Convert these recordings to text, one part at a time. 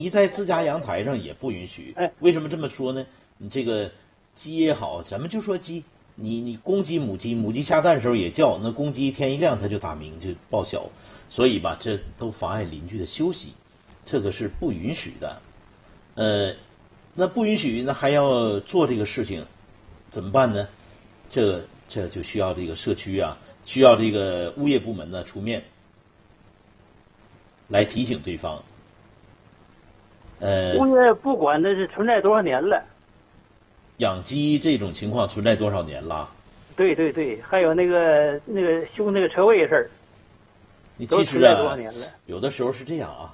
你在自家阳台上也不允许。为什么这么说呢？你这个鸡也好，咱们就说鸡，你公鸡母鸡下蛋的时候也叫，那公鸡天一亮它就打鸣就报晓，所以吧，这都妨碍邻居的休息，这个是不允许的。那不允许，那还要做这个事情，怎么办呢？这就需要这个社区啊，需要这个物业部门呢出面来提醒对方。 物业不管那是存在多少年了。 养鸡这种情况存在多少年了？ 对，还有那个修那个车位的事儿， 你其实啊，有的时候是这样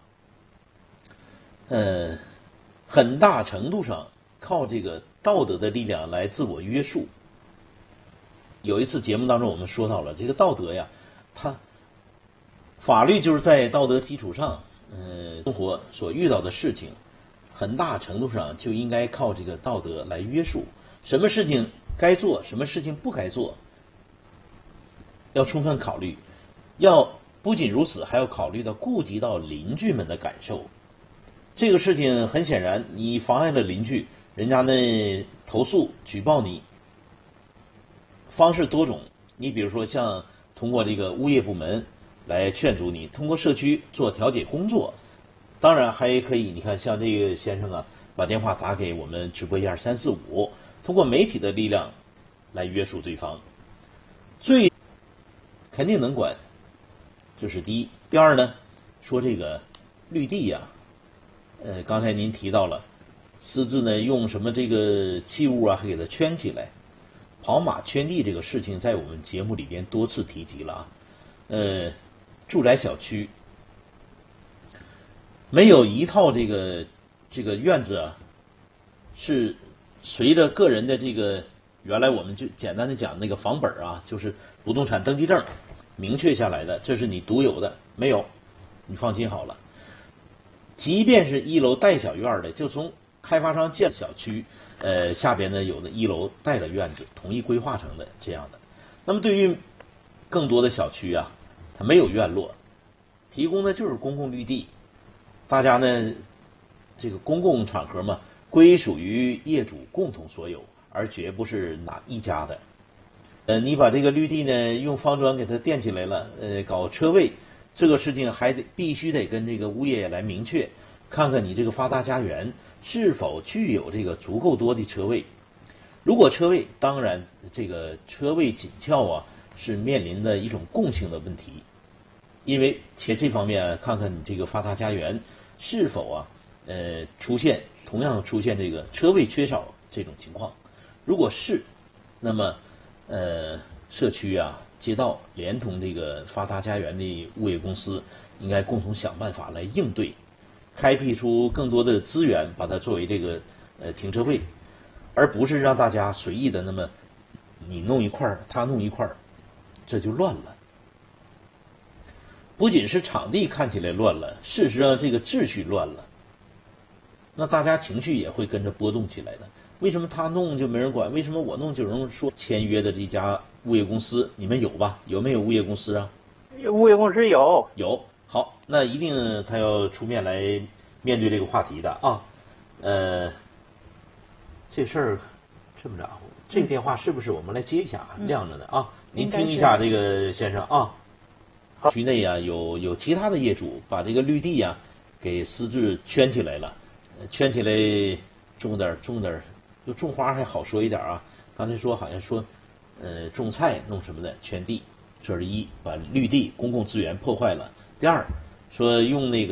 啊，很大程度上靠这个道德的力量来自我约束。有一次节目当中我们说到了，这个道德呀，法律就是在道德基础上，生活所遇到的事情，很大程度上就应该靠这个道德来约束。什么事情该做，什么事情不该做，要充分考虑。不仅如此，还要顾及到邻居们的感受。这个事情很显然，你妨碍了邻居，人家呢投诉举报你，方式多种。你比如说像通过这个物业部门来劝阻你，通过社区做调解工作，当然还可以，你看像这个先生啊，把电话打给我们直播12345，通过媒体的力量来约束对方。最肯定能管，这是第一。第二呢，说这个绿地呀，刚才您提到了，私自呢用什么这个器物啊，还给它圈起来。跑马圈地这个事情在我们节目里边多次提及了啊。住宅小区没有一套这个院子啊，是随着个人的这个原来我们就简单的讲那个房本啊，就是不动产登记证明确下来的，这是你独有的，没有，你放心好了。即便是一楼带小院的，就从开发商建小区，下边呢有的一楼带了院子，统一规划成的这样的。那么对于更多的小区啊，它没有院落，提供的就是公共绿地，大家呢这个公共场合嘛，归属于业主共同所有，而绝不是哪一家的。你把这个绿地呢用方砖给它垫起来了，搞车位，这个事情必须得跟这个物业来明确，看看你这个发达家园是否具有这个足够多的车位。如果车位，当然这个车位紧俏啊，是面临的一种共性的问题，因为这方面看看你这个发达家园是否啊，同样出现这个车位缺少这种情况。如果是，那么社区啊、街道连同这个发达家园的物业公司，应该共同想办法来应对，开辟出更多的资源，把它作为这个停车位，而不是让大家随意的那么你弄一块他弄一块，这就乱了。不仅是场地看起来乱了，事实上这个秩序乱了，那大家情绪也会跟着波动起来的。为什么他弄就没人管？为什么我弄就有人说？签约的这家物业公司你们有吧？有没有物业公司啊？ 物业公司有。 好，那一定他要出面来面对这个话题的啊。这事儿这么着，这个电话是不是我们来接一下？亮着呢啊，您听一下这个先生啊。区内啊有其他的业主把这个绿地啊给私自圈起来了，圈起来种点，就种花还好说一点啊。刚才好像说种菜弄什么的圈地，这是一，把绿地公共资源破坏了。第二，说用那个